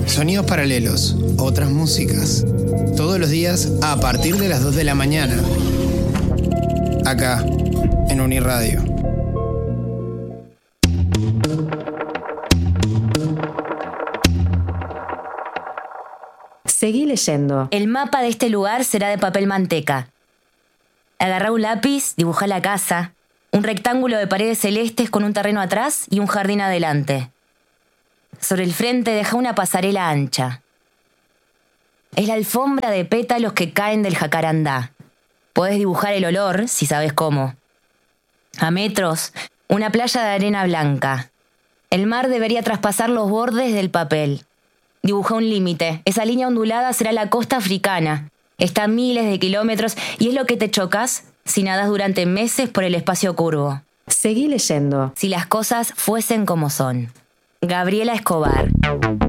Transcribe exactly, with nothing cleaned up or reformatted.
Sonidos paralelos, otras músicas. Todos los días a partir de las dos de la mañana. Acá, en Uniradio. Seguí leyendo. El mapa de este lugar será de papel manteca. Agarrá un lápiz, dibujá la casa, un rectángulo de paredes celestes con un terreno atrás y un jardín adelante. Sobre el frente deja una pasarela ancha. Es la alfombra de pétalos que caen del jacarandá. Podés dibujar el olor, si sabes cómo. A metros, una playa de arena blanca. El mar debería traspasar los bordes del papel. Dibuja un límite. Esa línea ondulada será la costa africana. Está a miles de kilómetros y es lo que te chocas si nadas durante meses por el espacio curvo. Seguí leyendo. Si las cosas fuesen como son. Gabriela Escobar.